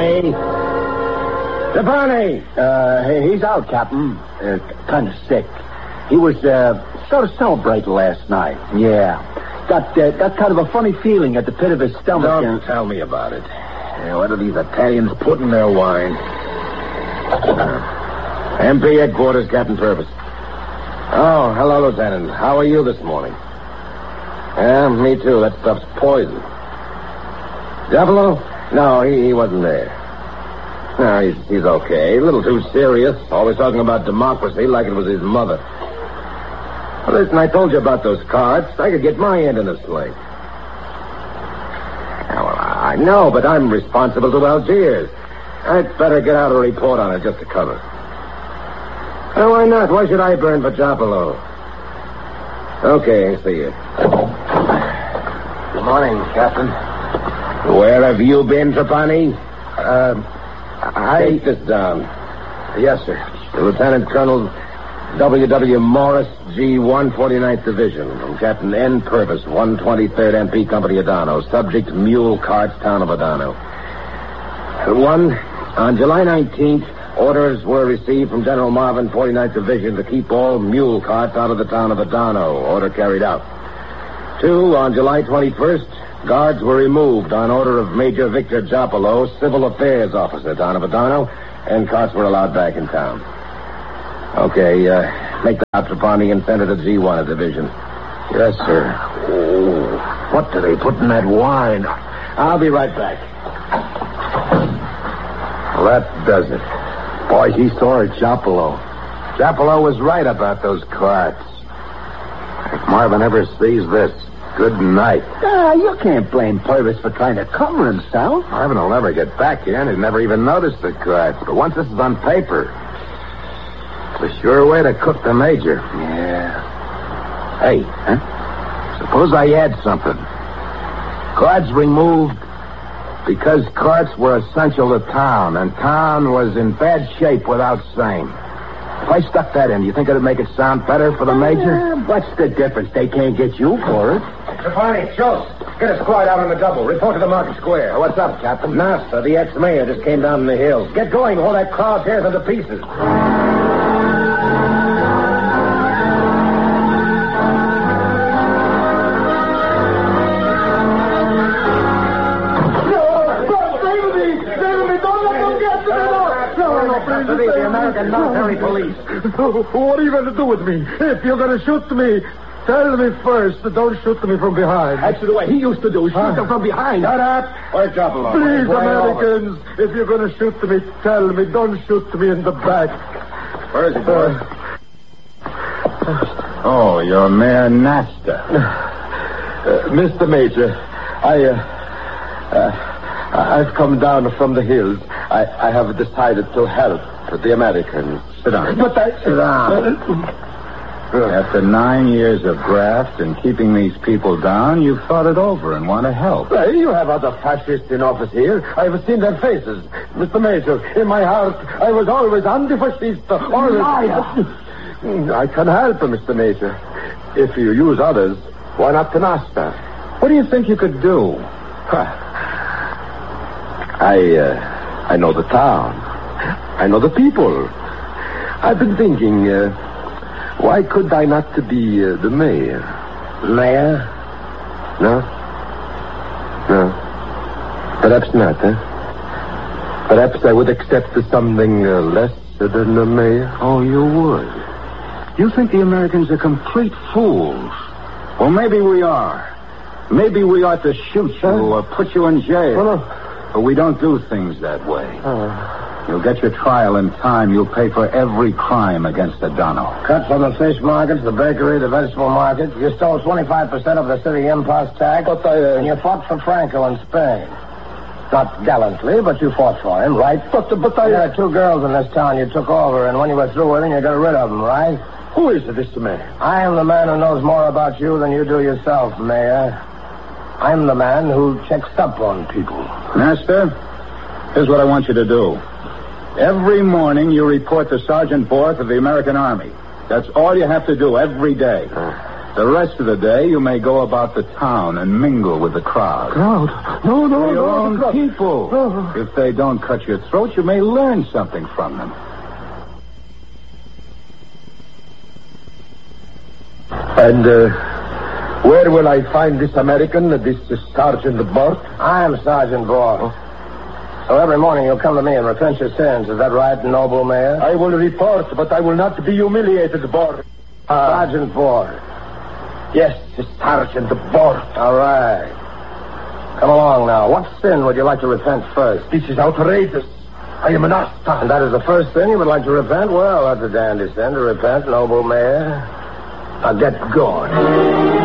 Hey. Trapani! He's out, Captain. Kind of sick. He was, sort of celebrating last night. Yeah. Got kind of a funny feeling at the pit of his stomach. Don't tell me about it. What do these Italians put in their wine? MP headquarters, Captain Purvis. Oh, hello, Lieutenant. How are you this morning? Yeah, me too. That stuff's poison. Duffalo? No, he wasn't there. No, he's okay. A little too serious. Always talking about democracy like it was his mother. Well, listen, I told you about those cards. I could get my end in the sling. Yeah, well, I know, but I'm responsible to Algiers. I'd better get out a report on it just to cover. Oh, why not? Why should I burn for Giapolo? Okay, see you. Good morning, Captain. Where have you been, Trapani? Take this down. Yes, sir. Lieutenant Colonel W.W. Morris, G1, 49th Division. From Captain N. Purvis, 123rd MP Company, Adano. Subject, mule carts, town of Adano. 1, on July 19th, orders were received from General Marvin, 49th Division, to keep all mule carts out of the town of Adano. Order carried out. 2, on July 21st, guards were removed on order of Major Victor Giapolo, Civil Affairs Officer, town of Adano, and carts were allowed back in town. Okay, make that out, Trapani, and send it to G1 Division. Yes, sir. Oh, what do they put in that wine? I'll be right back. Well, that does it. Boy, he saw it, Giapolo. Giapolo was right about those carts. If Marvin ever sees this, good night. You can't blame Purvis for trying to cover himself. Marvin will never get back here, and he'd never even notice the carts. But once this is on paper, it's a sure way to cook the major. Yeah. Hey, suppose I add something. Carts removed because carts were essential to town, and town was in bad shape without same. If I stuck that in, do you think it'd make it sound better for the major? What's the difference? They can't get you for it. Trapani, Schultz, get a squad out on the double. Report to the market square. What's up, Captain? Nasta, the ex-mayor, just came down in the hills. Get going before that crowd tears into pieces. The American military police. What are you going to do with me? If you're going to shoot me, tell me first. Don't shoot me from behind. That's the way he used to do. Shoot them from behind. Shut up. Where's Giapolo? Please, Americans, if you're going to shoot me, tell me. Don't shoot me in the back. Where is he, boy? Oh, you're Mayor Nasta. Mr. Major, I've come down from the hills. I have decided to help the Americans. Sit down. But Sit down. After 9 years of graft and keeping these people down, you've thought it over and want to help. You have other fascists in office here. I've seen their faces. Mr. Major, in my heart, I was always anti-fascist. Always. I can help, Mr. Major. If you use others, why not Nasta? What do you think you could do? I know the town. I know the people. I've been thinking, why could I not be the mayor? Mayor? No? No. Perhaps not, huh? Perhaps I would accept something less than the mayor. Oh, you would? You think the Americans are complete fools. Well, maybe we are. Maybe we ought to shoot you or put you in jail. Oh, no. But we don't do things that way. You'll get your trial in time. You'll pay for every crime against Adano. Cut from the fish markets, the bakery, the vegetable market. You stole 25% of the city impost tax. But and you fought for Franco in Spain. Not gallantly, but you fought for him, right? But There are 2 girls in this town you took over, and when you were through with them, you got rid of them, right? Who is this man? I am the man who knows more about you than you do yourself, Mayor. I'm the man who checks up on people. Master, here's what I want you to do. Every morning you report to Sergeant Borth of the American Army. That's all you have to do every day. The rest of the day, you may go about the town and mingle with the crowd. Crowd? No, Your own crowd. people. Oh. If they don't cut your throat, you may learn something from them. And where will I find this American, this Sergeant Bort? I am Sergeant Bort. So every morning you'll come to me and repent your sins. Is that right, noble mayor? I will report, but I will not be humiliated, Bort. Sergeant Bort. Yes, Sergeant Bort. All right. Come along now. What sin would you like to repent first? This is outrageous. I am an Asta. And that is the first sin you would like to repent? Well, that's a dandy sin to repent, noble mayor. Now get going.